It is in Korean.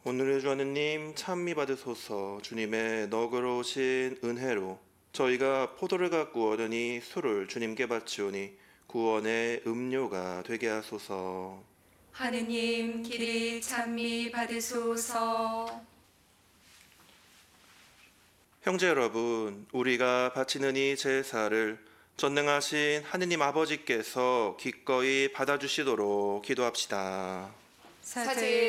오늘의 주 하느님 찬미 받으소서. 주님의 너그러우신 은혜로 저희가 포도를 갖고 오더니 술을 주님께 바치오니 구원의 음료가 되게 하소서. 하느님 길이 찬미 받으소서. 형제 여러분, 우리가 바치는 이 제사를 전능하신 하느님 아버지께서 기꺼이 받아주시도록 기도합시다. 사죄